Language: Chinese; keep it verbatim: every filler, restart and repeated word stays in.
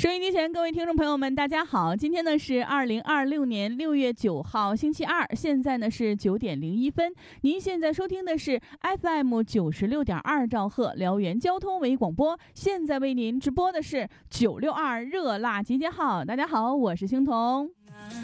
收音机前各位听众朋友们大家好，今天呢是二零二六年六月九号星期二，现在呢是九点零一分。您现在收听的是 F M 九十六点二兆赫辽源交通为广播，现在为您直播的是九六二热辣集结号。大家好，我是星彤。